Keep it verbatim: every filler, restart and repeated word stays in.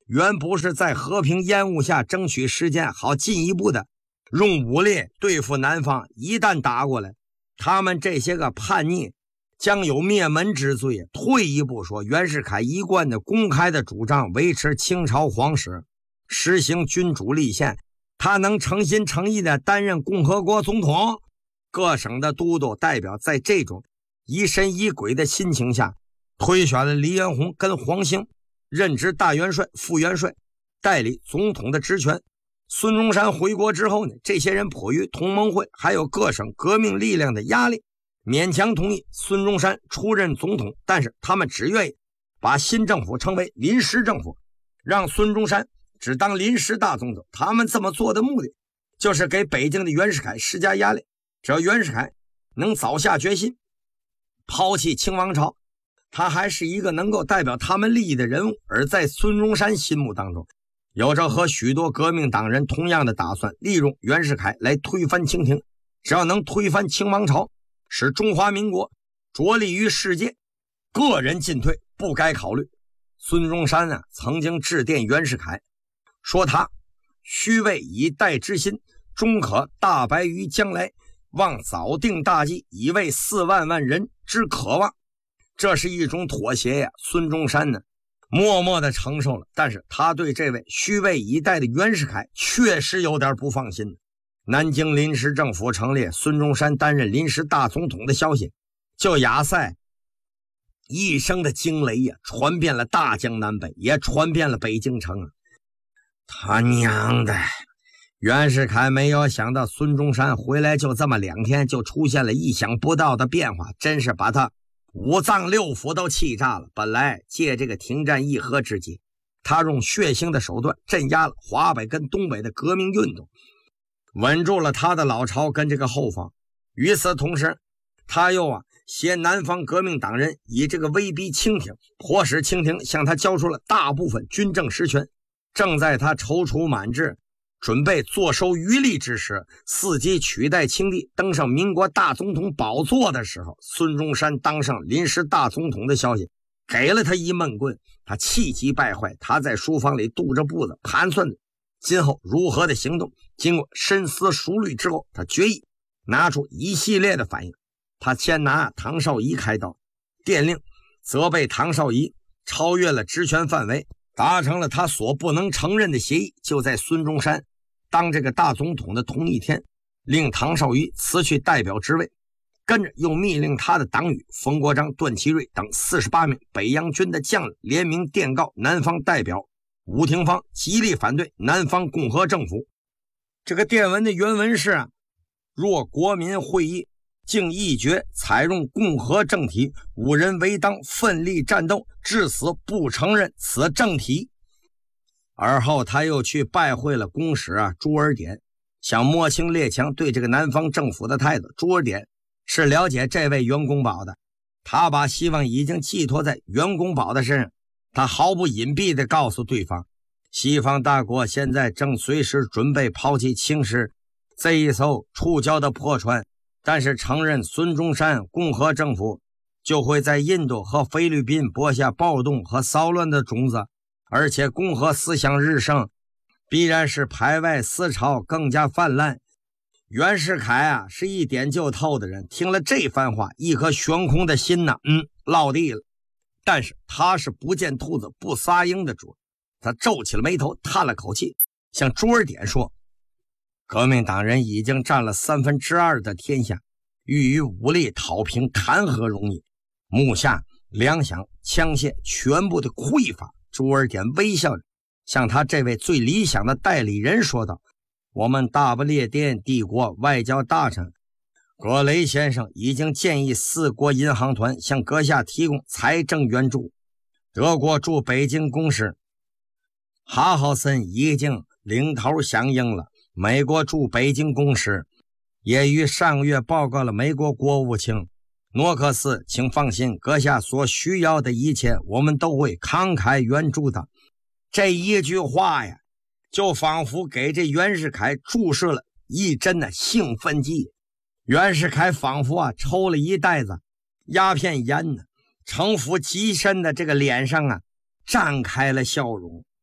原不是在和平烟雾下争取时间，好进一步的用武力对付南方。一旦打过来，他们这些个叛逆将有灭门之罪。退一步说，袁世凯一贯的公开的主张维持清朝皇室，实行君主立宪，他能诚心诚意的担任共和国总统？各省的都督代表在这种疑神疑鬼的心情下，推选了黎元洪跟黄兴任职大元帅、副元帅，代理总统的职权。孙中山回国之后呢，这些人迫于同盟会还有各省革命力量的压力，勉强同意孙中山出任总统，但是他们只愿意把新政府称为临时政府，让孙中山只当临时大总统。他们这么做的目的就是给北京的袁世凯施加压力，只要袁世凯能早下决心抛弃清王朝，他还是一个能够代表他们利益的人物。而在孙中山心目当中，有着和许多革命党人同样的打算，利用袁世凯来推翻清廷。只要能推翻清王朝，使中华民国着力于世界，个人进退不该考虑。孙中山啊，曾经致电袁世凯，说他虚位以待之心，终可大白于将来，望早定大计，以为四万万人之渴望。这是一种妥协呀。孙中山呢，默默地承受了，但是他对这位虚位以待的袁世凯确实有点不放心。南京临时政府成立，孙中山担任临时大总统的消息，就亚塞一声的惊雷呀，传遍了大江南北，也传遍了北京城啊！他娘的！袁世凯没有想到孙中山回来就这么两天，就出现了意想不到的变化，真是把他五脏六腑都气炸了。本来借这个停战议和之机，他用血腥的手段镇压了华北跟东北的革命运动，稳住了他的老巢跟这个后方。与此同时，他又啊挟南方革命党人以这个威逼清廷，迫使清廷向他交出了大部分军政实权。正在他踌躇满志，准备坐收渔利之时，伺机取代清帝登上民国大总统宝座的时候，孙中山当上临时大总统的消息给了他一闷棍，他气急败坏。他在书房里踱着步子，盘算着今后如何的行动。经过深思熟虑之后，他决意拿出一系列的反应。他先拿唐绍仪开刀，电令责备唐绍仪超越了职权范围，达成了他所不能承认的协议。就在孙中山当这个大总统的同一天，令唐绍仪辞去代表职位，跟着又密令他的党羽冯国璋、段祺瑞等四十八名北洋军的将领联名电告南方代表伍廷芳，极力反对南方共和政府。这个电文的原文是啊，若国民会议竟议决采用共和政体，五人为当奋力战斗，至死不承认此政体。而后他又去拜会了公使啊朱尔典，想摸清列强对这个南方政府的态度。朱尔典是了解这位袁公宝的，他把希望已经寄托在袁公宝的身上。他毫不隐蔽地告诉对方，西方大国现在正随时准备抛弃清师这一艘触礁的破船，但是承认孙中山共和政府，就会在印度和菲律宾播下暴动和骚乱的种子，而且共和思想日盛，必然是排外思潮更加泛滥。袁世凯啊，是一点就透的人，听了这番话，一颗悬空的心呐，嗯，落地了。但是他是不见兔子不撒鹰的主，他皱起了眉头，叹了口气，向朱尔典说：革命党人已经占了三分之二的天下，欲以武力讨平，谈何容易？目下粮饷、枪械全部的匮乏。朱尔典微笑着向他这位最理想的代理人说道：我们大不列颠帝国外交大臣格雷先生已经建议四国银行团向阁下提供财政援助。德国驻北京公使哈豪森已经领头响应了，美国驻北京公使也于上月报告了美国国务卿诺克斯，请放心，阁下所需要的一切我们都会慷慨援助的。这一句话呀，就仿佛给这袁世凯注射了一针的兴奋剂。袁世凯仿佛啊抽了一袋子鸦片烟呢，城府极深的这个脸上啊绽开了笑容。